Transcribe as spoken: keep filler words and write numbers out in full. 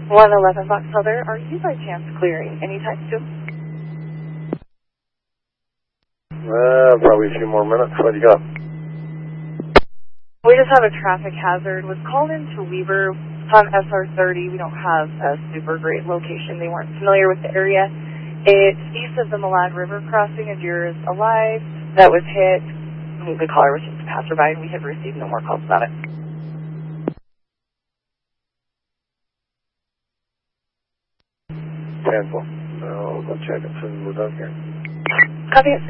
one eleven Box Elder, are you by chance clearing anytime soon? Uh, probably a few more minutes. What do you got? We just have a traffic hazard. Was called into Weaver on S R thirty. We don't have a super great location. They weren't familiar with the area. It's east of the Malad River crossing. A deer is alive. That was hit. The caller was just a passerby, and we have received no more calls about it. Cancel. I'll go check it as soon as we're done here. Copy it.